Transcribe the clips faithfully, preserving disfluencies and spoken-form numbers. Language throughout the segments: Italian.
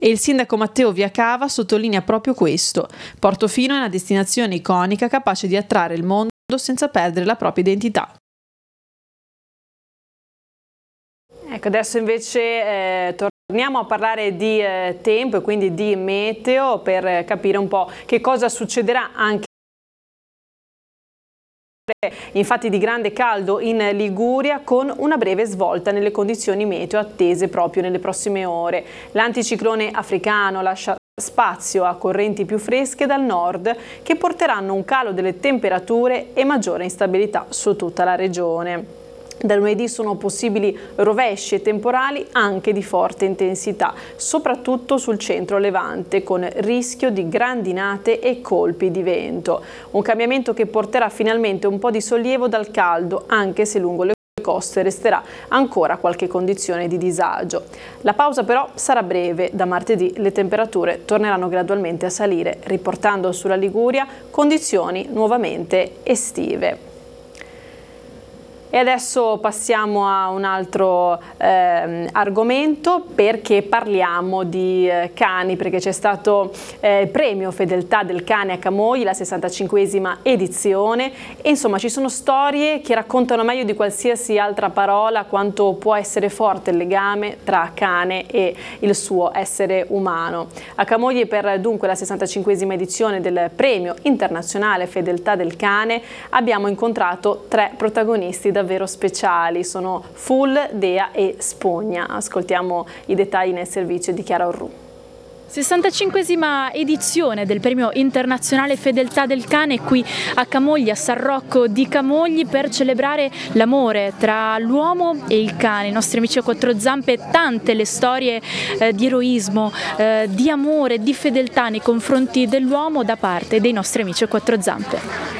E il sindaco Matteo Viacava sottolinea proprio questo. Portofino è una destinazione iconica capace di attrarre il mondo senza perdere la propria identità. Ecco, adesso invece eh, torniamo a parlare di eh, tempo e quindi di meteo per capire un po' che cosa succederà anche infatti di grande caldo in Liguria, con una breve svolta nelle condizioni meteo attese proprio nelle prossime ore. L'anticiclone africano lascia spazio a correnti più fresche dal nord che porteranno un calo delle temperature e maggiore instabilità su tutta la regione. Da lunedì sono possibili rovesci e temporali anche di forte intensità, soprattutto sul centro levante, con rischio di grandinate e colpi di vento. Un cambiamento che porterà finalmente un po' di sollievo dal caldo, anche se lungo le coste resterà ancora qualche condizione di disagio. La pausa però sarà breve. Da martedì le temperature torneranno gradualmente a salire, riportando sulla Liguria condizioni nuovamente estive. E adesso passiamo a un altro eh, argomento, perché parliamo di eh, cani, perché c'è stato eh, il premio Fedeltà del Cane a Camogli, la sessantacinquesima edizione, e insomma ci sono storie che raccontano meglio di qualsiasi altra parola quanto può essere forte il legame tra cane e il suo essere umano. A Camogli, per dunque la sessantacinquesima edizione del premio internazionale Fedeltà del Cane, abbiamo incontrato tre protagonisti da davvero speciali, sono Full, Dea e Spugna. Ascoltiamo i dettagli nel servizio di Chiara Orru. sessantacinquesima edizione del premio internazionale Fedeltà del Cane qui a Camogli, a San Rocco di Camogli, per celebrare l'amore tra l'uomo e il cane. I nostri amici a quattro zampe, tante le storie eh, di eroismo, eh, di amore, di fedeltà nei confronti dell'uomo da parte dei nostri amici a quattro zampe.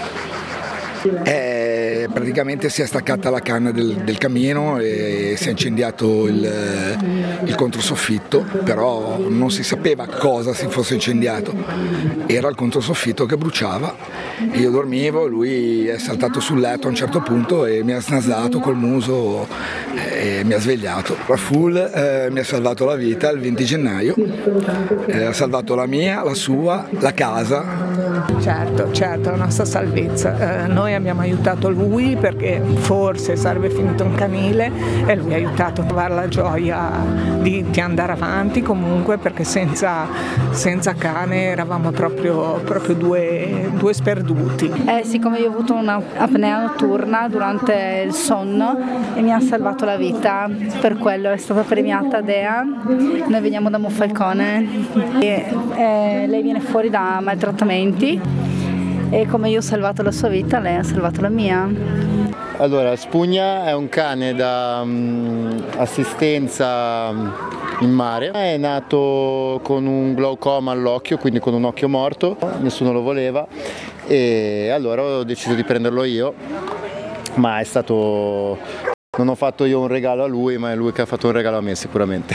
Eh, praticamente si è staccata la canna del, del camino e si è incendiato il, il controsoffitto, però non si sapeva cosa si fosse incendiato, era il controsoffitto che bruciava. Io dormivo, lui è saltato sul letto a un certo punto e mi ha snasato col muso e mi ha svegliato. Raful eh, mi ha salvato la vita il venti gennaio, eh, ha salvato la mia, la sua, la casa. Certo, certo, la nostra salvezza. Eh, noi abbiamo aiutato lui perché forse sarebbe finito un canile e lui ha aiutato a trovare la gioia di, di andare avanti comunque, perché senza, senza cane eravamo proprio, proprio due, due sperduti. Eh, siccome io ho avuto un'apnea notturna durante il sonno e mi ha salvato la vita, per quello è stata premiata Dea. Noi veniamo da Monfalcone e eh, lei viene fuori da maltrattamenti, e come io ho salvato la sua vita, lei ha salvato la mia. Allora, Spugna è un cane da um, assistenza in mare, è nato con un glaucoma all'occhio, quindi con un occhio morto, nessuno lo voleva e allora ho deciso di prenderlo io, ma è stato... non ho fatto io un regalo a lui, ma è lui che ha fatto un regalo a me sicuramente.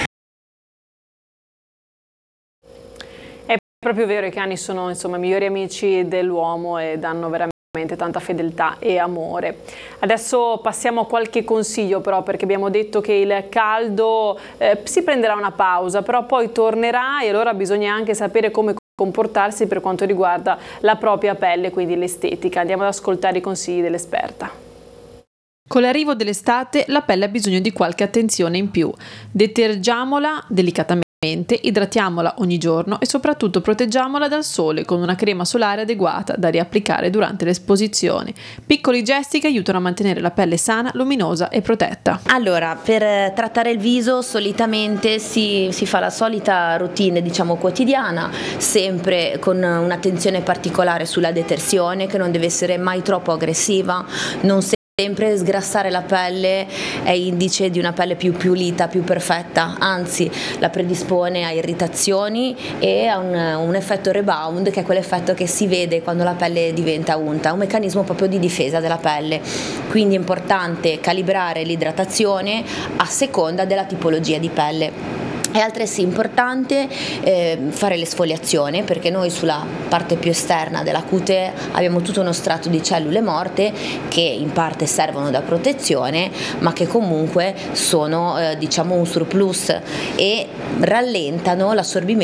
È proprio vero, i cani sono insomma i migliori amici dell'uomo e danno veramente tanta fedeltà e amore. Adesso passiamo a qualche consiglio però, perché abbiamo detto che il caldo eh, si prenderà una pausa, però poi tornerà e allora bisogna anche sapere come comportarsi per quanto riguarda la propria pelle, quindi l'estetica. Andiamo ad ascoltare i consigli dell'esperta. Con l'arrivo dell'estate la pelle ha bisogno di qualche attenzione in più. Detergiamola delicatamente, idratiamola ogni giorno e soprattutto proteggiamola dal sole con una crema solare adeguata da riapplicare durante l'esposizione. Piccoli gesti che aiutano a mantenere la pelle sana, luminosa e protetta. Allora, per trattare il viso solitamente si, si fa la solita routine, diciamo quotidiana, sempre con un'attenzione particolare sulla detersione, che non deve essere mai troppo aggressiva, non sempre sgrassare la pelle è indice di una pelle più pulita, più perfetta, anzi la predispone a irritazioni e a un, un effetto rebound, che è quell'effetto che si vede quando la pelle diventa unta, un meccanismo proprio di difesa della pelle. Quindi è importante calibrare l'idratazione a seconda della tipologia di pelle. È altresì importante eh, fare l'esfoliazione, perché noi sulla parte più esterna della cute abbiamo tutto uno strato di cellule morte che in parte servono da protezione, ma che comunque sono eh, diciamo un surplus e rallentano l'assorbimento